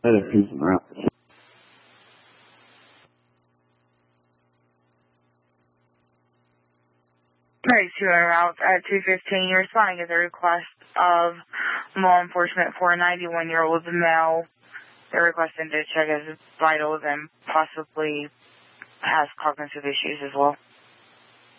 Alright, 2 routes at 215. You're responding as a request of law enforcement for a 91-year-old male. They're requesting to check his vitals and possibly has cognitive issues as well.